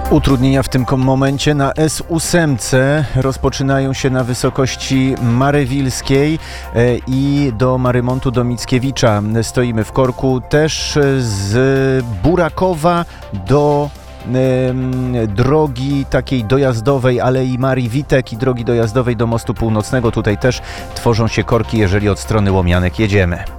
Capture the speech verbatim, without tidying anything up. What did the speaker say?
Utrudnienia w tym momencie na S osiem rozpoczynają się na wysokości Marywilskiej i do Marymontu do Mickiewicza. Stoimy w korku też z Burakowa do drogi takiej dojazdowej Alei Marii Witek i drogi dojazdowej do Mostu Północnego. Tutaj też tworzą się korki, jeżeli od strony Łomianek jedziemy.